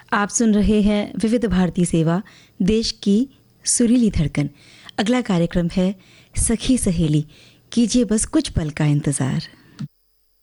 आप सुन रहे हैं विविध भारती सेवा, देश की सुरीली धड़कन। अगला कार्यक्रम है सखी सहेली, कीजिए बस कुछ पल का इंतज़ार।